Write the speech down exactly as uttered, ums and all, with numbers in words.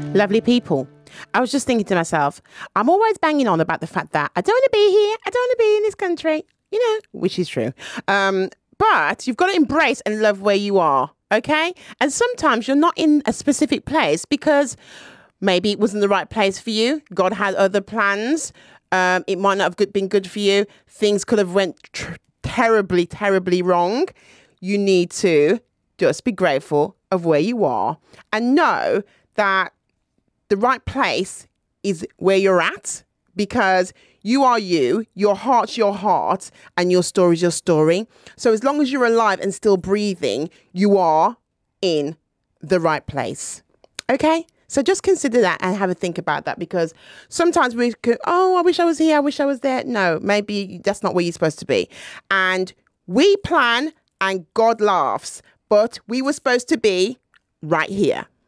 Lovely people. I was just thinking to myself, I'm always banging on about the fact that I don't want to be here. I don't want to be in this country, you know, which is true. Um, but you've got to embrace and love where you are. OK, and sometimes you're not in a specific place because maybe it wasn't the right place for you. God had other plans. Um, it might not have good, been good for you. Things could have went tr- terribly, terribly wrong. You need to just be grateful of where you are and know that the right place is where you're at, because you are you, your heart's your heart, and your story's your story. So as long as you're alive and still breathing, you are in the right place. Okay? So just consider that and have a think about that, because sometimes we could, oh, I wish I was here, I wish I was there. No, maybe that's not where you're supposed to be. And we plan and God laughs, but we were supposed to be right here.